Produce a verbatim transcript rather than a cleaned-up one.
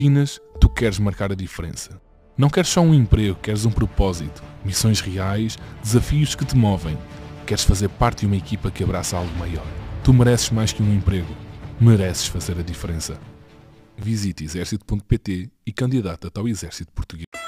Imaginas, tu queres marcar a diferença. Não queres só um emprego, queres um propósito, missões reais, desafios que te movem. Queres fazer parte de uma equipa que abraça algo maior. Tu mereces mais que um emprego. Mereces fazer a diferença. Visite exército ponto pt e candidata-te ao exército português.